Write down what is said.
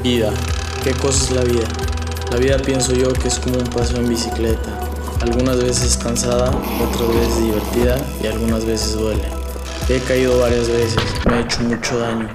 Vida. ¿Qué cosa es la vida? La vida pienso yo que es como un paseo en bicicleta. Algunas veces cansada, otras veces divertida y algunas veces duele. He caído varias veces, me he hecho mucho daño.